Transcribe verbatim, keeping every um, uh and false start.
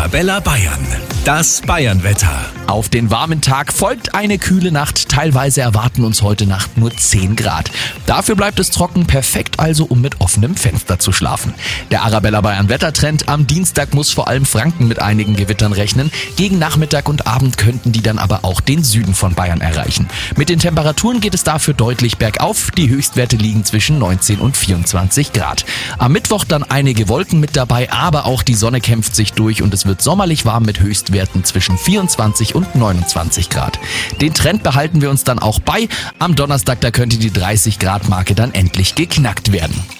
Arabella Bayern. Das Bayernwetter. Auf den warmen Tag folgt eine kühle Nacht. Teilweise erwarten uns heute Nacht nur zehn Grad. Dafür bleibt es trocken, perfekt also, um mit offenem Fenster zu schlafen. Der Arabella Bayern Wettertrend: am Dienstag muss vor allem Franken mit einigen Gewittern rechnen. Gegen Nachmittag und Abend könnten die dann aber auch den Süden von Bayern erreichen. Mit den Temperaturen geht es dafür deutlich bergauf. Die Höchstwerte liegen zwischen neunzehn und vierundzwanzig Grad. Am Mittwoch dann einige Wolken mit dabei, aber auch die Sonne kämpft sich durch und es wird sommerlich warm mit Höchstwerten zwischen vierundzwanzig und neunundzwanzig Grad. Den Trend behalten wir uns dann auch bei. Am Donnerstag, da könnte die dreißig Grad Marke dann endlich geknackt werden.